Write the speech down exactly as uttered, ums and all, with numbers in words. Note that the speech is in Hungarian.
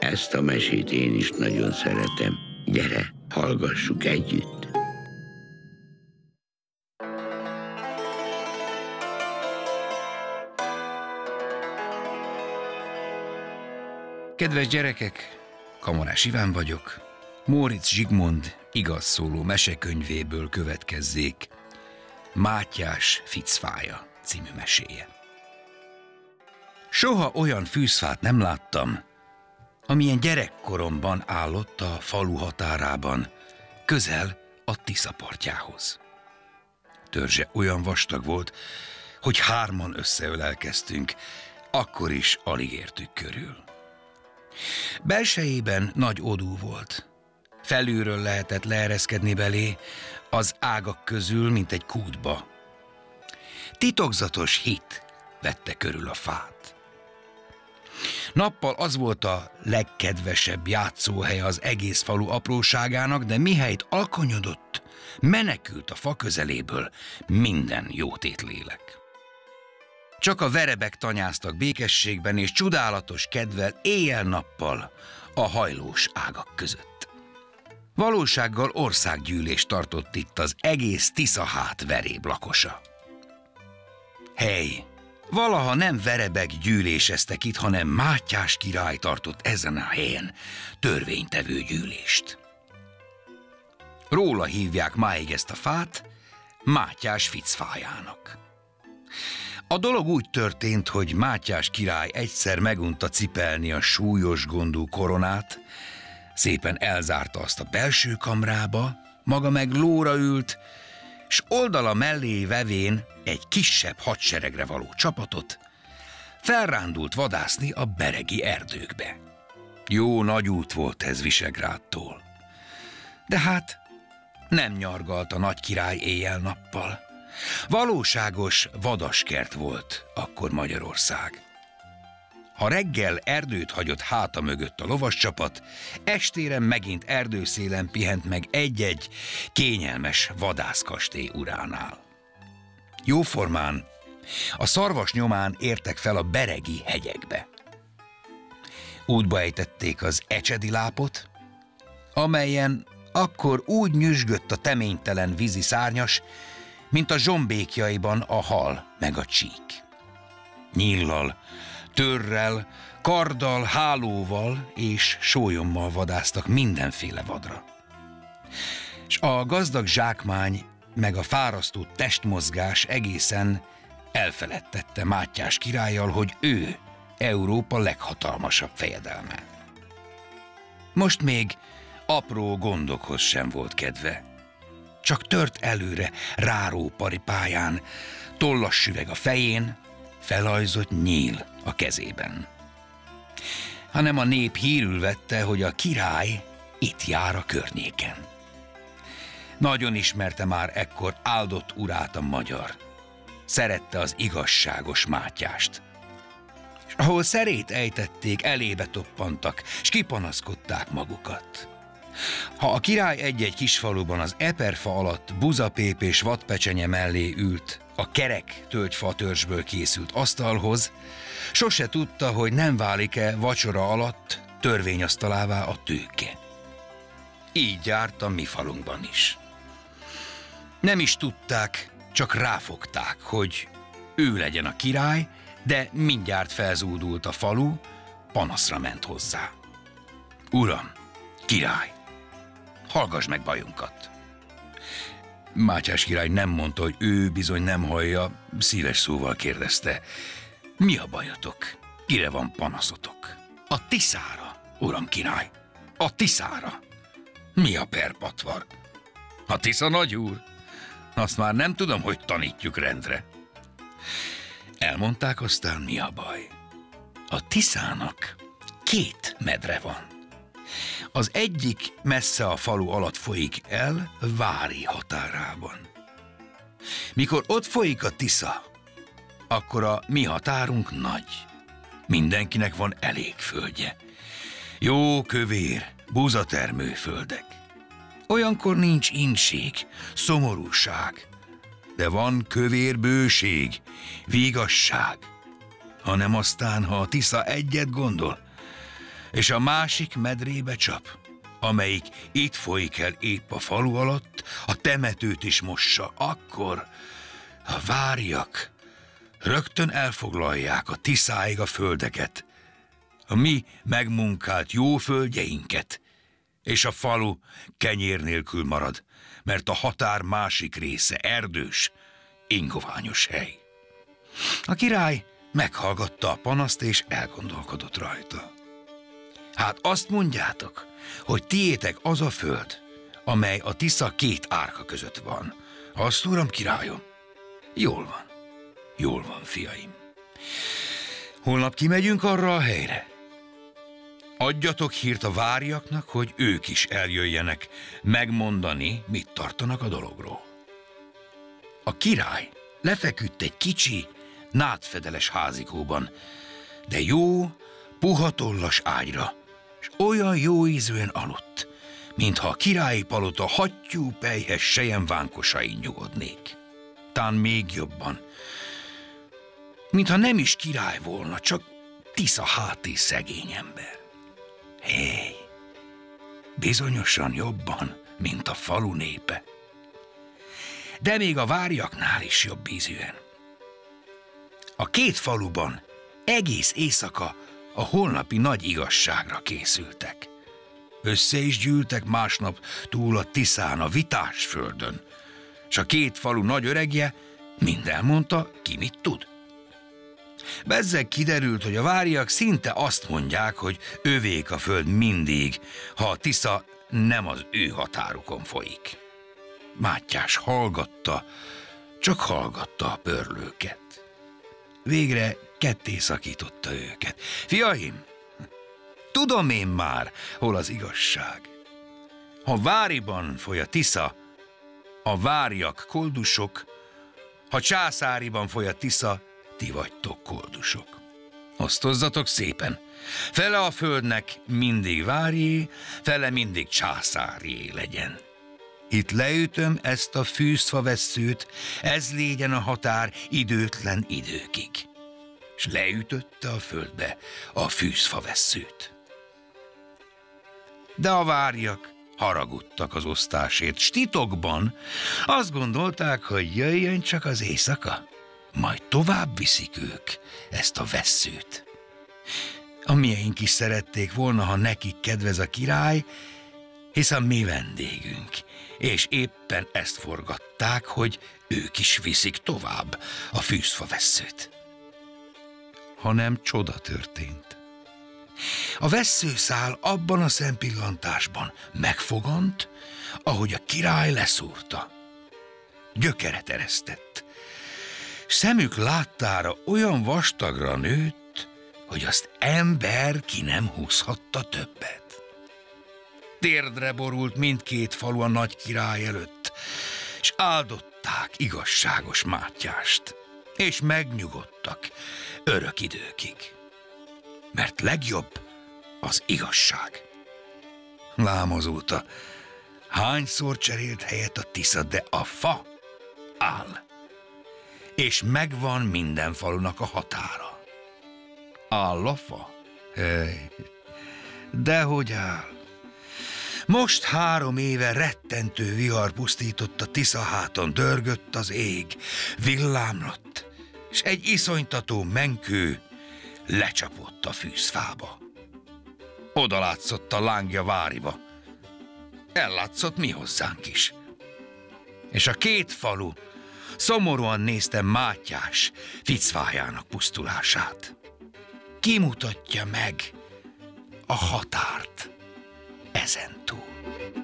Ezt a mesét én is nagyon szeretem. Gyere, hallgassuk együtt. Kedves gyerekek, Kamarás Iván vagyok. Móricz Zsigmond igaz szóló mesekönyvéből következzék Mátyás ficfája című meséje. Soha olyan fűzfát nem láttam, amilyen gyerekkoromban állott a falu határában, közel a Tisza partjához. Törzse olyan vastag volt, hogy hárman összeölelkeztünk, akkor is alig értük körül. Belsejében nagy odú volt. Felülről lehetett leereszkedni belé, az ágak közül, mint egy kútba. Titokzatos hit vette körül a fát. Nappal az volt a legkedvesebb játszóhelye az egész falu apróságának, de mihelyt alkonyodott, menekült a fa közeléből minden jótét lélek. Csak a verebek tanyáztak békességben és csodálatos kedvel éjjel-nappal a hajlós ágak között. Valósággal országgyűlést tartott itt az egész Tiszahát veréb lakosa. Hely, valaha nem verebek gyűléseztek itt, hanem Mátyás király tartott ezen a helyen törvénytevő gyűlést. Róla hívják máig ezt a fát Mátyás ficfájának. A dolog úgy történt, hogy Mátyás király egyszer megunta cipelni a súlyos gondú koronát, szépen elzárta azt a belső kamrába, maga meg lóra ült, s oldala mellé vevén egy kisebb hadseregre való csapatot, felrándult vadászni a beregi erdőkbe. Jó nagy út volt ez Visegrádtól. De hát nem nyargalt a nagy király éjjel-nappal. Valóságos vadaskert volt akkor Magyarország. Ha reggel erdőt hagyott háta mögött a lovascsapat, estére megint erdőszélen pihent meg egy-egy kényelmes vadászkastély uránál. Jóformán a Szarvas nyomán értek fel a beregi hegyekbe. Útba ejtették az Ecsedi lápot, amelyen akkor úgy nyüzsgött a teménytelen vízi szárnyas, mint a zsombékjaiban a hal meg a csík. Nyíllal, törrel, karddal, hálóval és sólyommal vadáztak mindenféle vadra. És a gazdag zsákmány meg a fárasztó testmozgás egészen elfeledtette Mátyás királlyal, hogy ő Európa leghatalmasabb fejedelme. Most még apró gondokhoz sem volt kedve. Csak tört előre ráró paripáján, tollas süveg a fején, felajzott nyíl a kezében. Hanem a nép hírül vette, hogy a király itt jár a környéken. Nagyon ismerte már ekkor áldott urát a magyar. Szerette az igazságos Mátyást. És ahol szerét ejtették, elébe toppantak, s kipanaszkodták magukat. Ha a király egy-egy kisfaluban az eperfa alatt buzapép és vadpecsenye mellé ült, a kerek tölgyfa törzsből készült asztalhoz, sose tudta, hogy nem válik-e vacsora alatt törvényasztalává a tőke. Így járt a mi falunkban is. Nem is tudták, csak ráfogták, hogy ő legyen a király, de mindjárt felzúdult a falu, panaszra ment hozzá. Uram, király, hallgass meg bajunkat. Mátyás király nem mondta, hogy ő bizony nem hallja, szíves szóval kérdezte. Mi a bajotok? Kire van panaszotok? A Tiszára, uram király, a Tiszára. Mi a perpatvar? A Tisza nagyúr? Azt már nem tudom, hogy tanítjuk rendre. Elmondták aztán, mi a baj. A Tiszának két medre van. Az egyik messze a falu alatt folyik el, Vári határában. Mikor ott folyik a Tisza, akkor a mi határunk nagy. Mindenkinek van elég földje. Jó kövér, buzatermő földek. Olyankor nincs inség, szomorúság, de van kövér bőség, vigasság. Hanem aztán, ha a Tisza egyet gondol, és a másik medrébe csap, amelyik itt folyik el épp a falu alatt, a temetőt is mossa, akkor a váriak rögtön elfoglalják a Tiszáig a földeket, a mi megmunkált jó földjeinket, és a falu kenyér nélkül marad, mert a határ másik része erdős, ingoványos hely. A király meghallgatta a panaszt, és elgondolkodott rajta. Hát azt mondjátok, hogy tiétek az a föld, amely a Tisza két árka között van. Azt, uram királyom? Jól van, jól van, fiaim. Holnap kimegyünk arra a helyre. Adjatok hírt a váriaknak, hogy ők is eljöjjenek megmondani, mit tartanak a dologról. A király lefeküdt egy kicsi, nádfedeles házikóban, de jó, puha tollas ágyra, és olyan jó ízűen aludt, mintha a királyi palota hattyú pelyhes selyemvánkosain nyugodnék. Tán még jobban, mintha nem is király volna, csak Tisza háti szegény ember. Hé, bizonyosan jobban, mint a falu népe. De még a váriaknál is jobb ízűen. A két faluban egész éjszaka a holnapi nagy igazságra készültek. Össze is gyűltek másnap túl a Tiszán, a Vitásföldön, s a két falu nagy öregje mind elmondta, ki mit tud. Bezzeg kiderült, hogy a váriak szinte azt mondják, hogy övék a föld mindig, ha a Tisza nem az ő határukon folyik. Mátyás hallgatta, csak hallgatta a pörlőket. Végre ketté szakította őket. Fiaim, tudom én már, hol az igazság. Ha váriban foly a Tisza, a váriak koldusok, ha császáriban foly a Tisza, ti vagytok koldusok. Osztozzatok szépen. Fele a földnek mindig várié, fele mindig császárié legyen. Itt leütöm ezt a fűzfavesszőt, ez légyen a határ időtlen időkig. És leütötte a földbe a fűzfavesszőt. De a váriak haragudtak az osztásért, s titokban azt gondolták, hogy jöjjön csak az éjszaka, majd tovább viszik ők ezt a vesszőt. A mieink is szerették volna, ha nekik kedvez a király, hiszen mi vendégünk, és éppen ezt forgatták, hogy ők is viszik tovább a fűzfavesszőt. Hanem csoda történt. A vesszőszál abban a szempillantásban megfogant, ahogy a király leszúrta. Gyökeret eresztett. Szemük láttára olyan vastagra nőtt, hogy azt ember ki nem húzhatta többet. Térdre borult mindkét falu a nagy király előtt, és áldották igazságos Mátyást, és megnyugodtak örök időkig. Mert legjobb az igazság. Lám azóta hányszor cserélt helyet a Tisza, de a fa áll, és megvan minden falunak a határa. Áll a fa? Hey, dehogy áll. Most három éve rettentő vihar pusztított a Tiszaháton, dörgött az ég, villámlott, és egy iszonytató menkő lecsapott a fűzfába. Oda látszott a lángja váriba. Ellátszott mi hozzánk is. És a két falu szomorúan nézte Mátyás ficfájának pusztulását. Kimutatja meg a határt ezentúl.